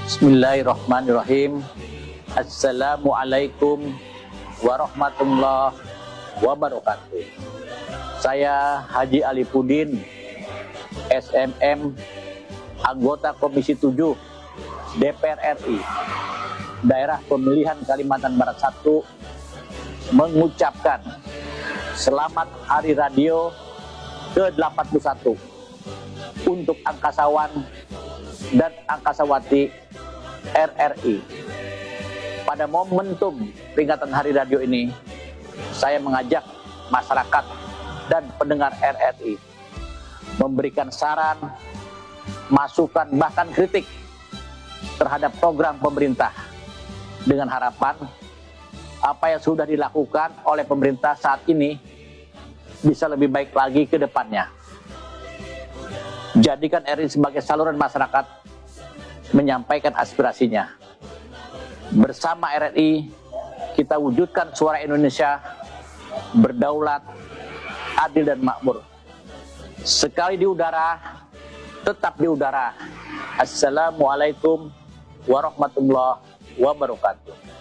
Bismillahirrahmanirrahim. Assalamualaikum warahmatullahi wabarakatuh. Saya Haji Alipudin, SMM, anggota Komisi 7 DPR RI, Daerah Pemilihan Kalimantan Barat 1, mengucapkan selamat Hari Radio ke-81 untuk angkasawan dan angkasawati RRI. Pada momentum peringatan Hari Radio ini, saya mengajak masyarakat dan pendengar RRI memberikan saran, masukan, bahkan kritik terhadap program pemerintah dengan harapan apa yang sudah dilakukan oleh pemerintah saat ini bisa lebih baik lagi ke depannya. Jadikan RRI sebagai saluran masyarakat menyampaikan aspirasinya. Bersama RRI, kita wujudkan suara Indonesia berdaulat, adil dan makmur. Sekali di udara, tetap di udara. Assalamualaikum warahmatullahi wabarakatuh.